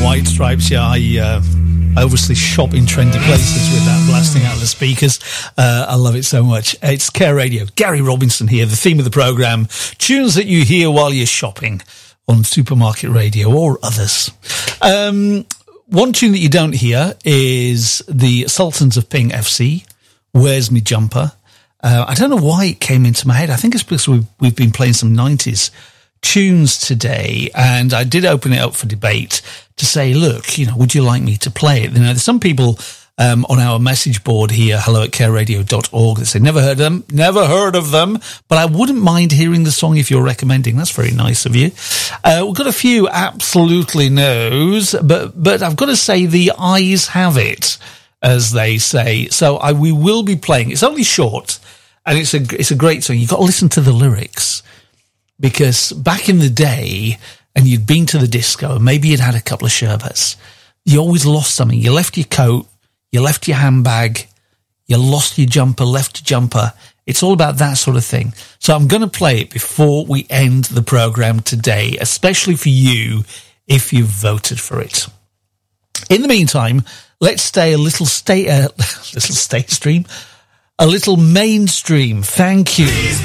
White Stripes. Yeah, I obviously shop in trendy places with that blasting out of the speakers. I love it so much. It's Care Radio. Gary Robinson here, the theme of the programme. Tunes that you hear while you're shopping on Supermarket Radio or others. One tune that you don't hear is the Sultans of Ping FC, Where's Me Jumper? I don't know why it came into my head. I think it's because we've been playing some 90s tunes today, and I did open it up for debate to say, look, would you like me to play it? There's some people on our message board here, hello@careradio.org, that say never heard of them, but I wouldn't mind hearing the song if you're recommending. That's very nice of you. We've got a few absolutely no's, but I've got to say the eyes have it, as they say. So we will be playing. It's only short, and it's a great song. You've got to listen to the lyrics, because back in the day, and you'd been to the disco, and maybe you'd had a couple of sherbets, you always lost something. You left your coat, you left your handbag, you lost your jumper, left your jumper. It's all about that sort of thing. So I'm going to play it before we end the programme today, especially for you if you've voted for it. In the meantime, let's stay a little mainstream. Thank you.